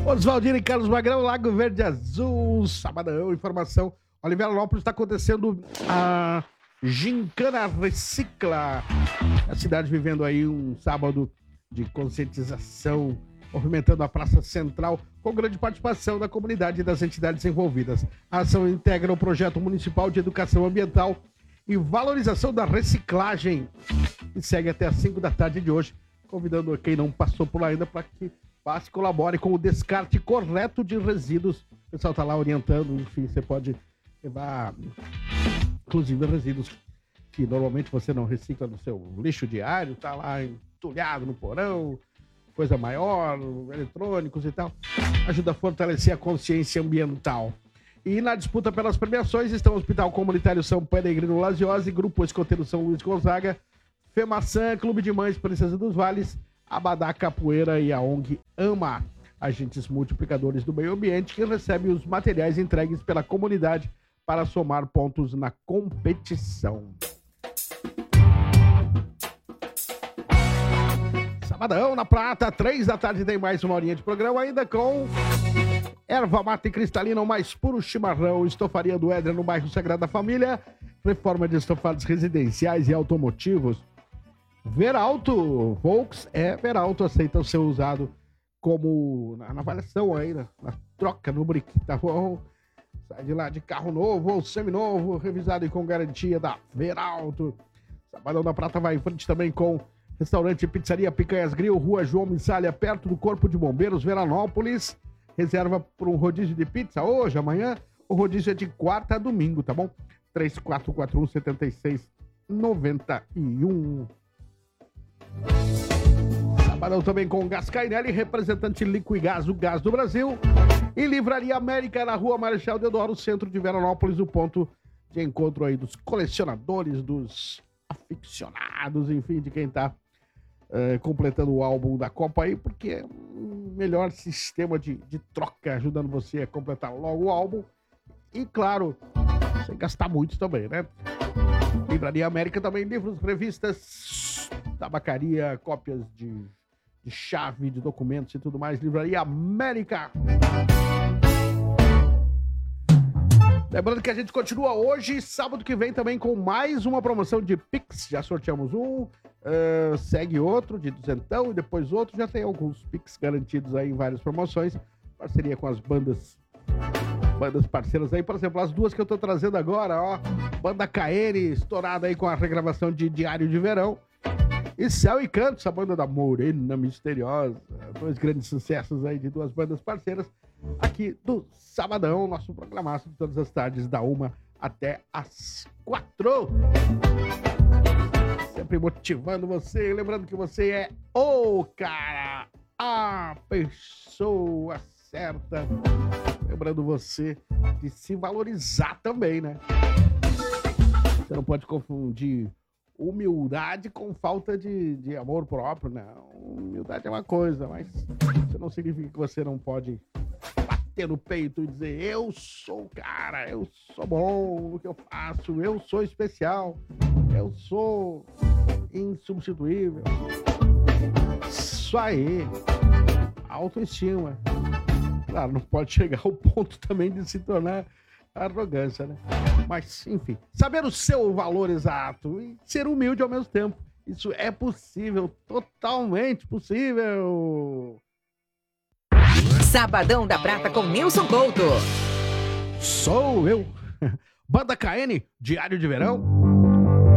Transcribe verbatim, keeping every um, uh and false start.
Oswaldino e Carlos Magrão, Lago Verde Azul, sabadão, informação. Oliveranópolis está acontecendo a Gincana Recicla. A cidade vivendo aí um sábado de conscientização, movimentando a Praça Central, com grande participação da comunidade e das entidades envolvidas. A ação integra o projeto municipal de educação ambiental e valorização da reciclagem. E segue até às cinco da tarde de hoje, convidando quem não passou por lá ainda para que passe e colabore com o descarte correto de resíduos. O pessoal está lá orientando, enfim, você pode levar, inclusive, resíduos que normalmente você não recicla no seu lixo diário, tá lá entulhado no porão, coisa maior, eletrônicos e tal. Ajuda a fortalecer a consciência ambiental. E na disputa pelas premiações estão o Hospital Comunitário São Peregrino Laziose, Grupo Escoteiro São Luís Gonzaga, FEMAÇã, Clube de Mães Princesa dos Vales, Abadá Capoeira e a O N G AMA, agentes multiplicadores do meio ambiente, que recebem os materiais entregues pela comunidade para somar pontos na competição. Sabadão na Prata, três da tarde tem mais uma horinha de programa, ainda com erva mate cristalina, o mais puro chimarrão, estofaria do Éder no bairro Sagrada Família, reforma de estofados residenciais e automotivos. Veralto, Volks é Veralto, aceita o seu usado como na, na avaliação aí, na, na troca no brick, tá bom? Sai de lá de carro novo ou seminovo, revisado e com garantia da Veralto. Sabadão da Prata vai em frente também com restaurante e pizzaria Picanhas Grill, Rua João Missalha, perto do Corpo de Bombeiros, Veranópolis. Reserva por um rodízio de pizza hoje, amanhã. O rodízio é de quarta a domingo, tá bom? três quatro quatro um, sete seis nove um. Sabadão também com Gás Cainelli, representante Liquigás, o gás do Brasil. E Livraria América na Rua Marechal Deodoro, centro de Veranópolis, o ponto de encontro aí dos colecionadores, dos aficionados, enfim, de quem tá uh, completando o álbum da Copa aí, porque é um melhor sistema de, de troca, ajudando você a completar logo o álbum. E, claro, sem gastar muito também, né? Livraria América também, livros, revistas, tabacaria, cópias de, de chave, de documentos e tudo mais. Livraria América. Lembrando que a gente continua hoje, sábado que vem, também com mais uma promoção de Pix. Já sorteamos um, uh, segue outro de duzentão e depois outro. Já tem alguns Pix garantidos aí em várias promoções. Parceria com as bandas, bandas parceiras aí. Por exemplo, as duas que eu tô trazendo agora, ó. Banda K N, estourada aí com a regravação de Diário de Verão. E Céu e Cantos, a banda da Morena Misteriosa. Dois grandes sucessos aí de duas bandas parceiras. Aqui do Sabadão, nosso programaço de todas as tardes, da uma até as quatro. Sempre motivando você, lembrando que você é o cara, a pessoa certa. Lembrando você de se valorizar também, né? Você não pode confundir humildade com falta de, de amor próprio, não. Humildade é uma coisa, mas isso não significa que você não pode bater no peito e dizer: eu sou o cara, eu sou bom no que eu faço, eu sou especial, eu sou insubstituível. Isso aí. Autoestima. Claro, não pode chegar ao ponto também de se tornar arrogância, né? Mas, enfim, saber o seu valor exato e ser humilde ao mesmo tempo. Isso é possível, totalmente possível. Sabadão da Prata com Nilson Couto. Sou eu. Banda K N, Diário de Verão.